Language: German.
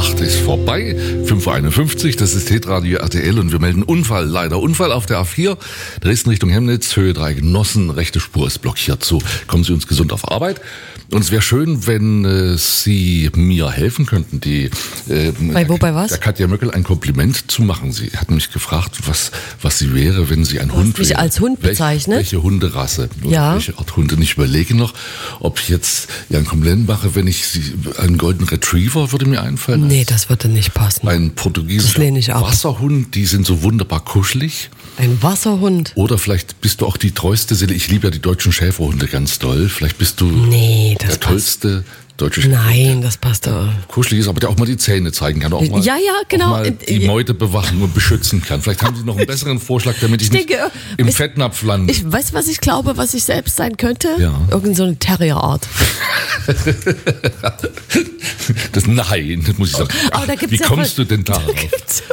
8 ist vorbei, 5.51 Uhr, das ist Hitradio RTL und wir melden Unfall, leider Unfall auf der A4, Dresden Richtung Chemnitz, Höhe 3 Genossen, rechte Spur ist blockiert, so kommen Sie uns gesund auf Arbeit. Und es wäre schön, wenn Sie mir helfen könnten, bei was? Der Katja Möckel ein Kompliment zu machen. Sie hat mich gefragt, was sie wäre, wenn sie ein Hund wäre. Mich als Hund bezeichnet? Welche Hunderasse? Ja. Welche Art Hunde? Ich überlege noch, ob ich jetzt ein Kompliment mache, wenn ich einen Golden Retriever würde mir einfallen. Nee, das würde nicht passen. Ein portugiesischer Wasserhund, die sind so wunderbar kuschelig. Ein Wasserhund? Oder vielleicht bist du auch die treueste Seele. Ich liebe ja die deutschen Schäferhunde ganz doll. Vielleicht bist du der tollste deutsche Schäferhund. Nein, das passt doch. Kuschelig ist, aber der auch mal die Zähne zeigen kann. Auch mal, genau. Auch mal die Meute bewachen und beschützen kann. Vielleicht haben Sie noch einen besseren Vorschlag, damit ich nicht im Fettnapf lande. Ich weiß, was ich glaube, was ich selbst sein könnte? Ja. Irgend so eine Terrierart. Nein, das muss ich sagen. Aber da gibt's wie kommst du denn darauf? Da gibt's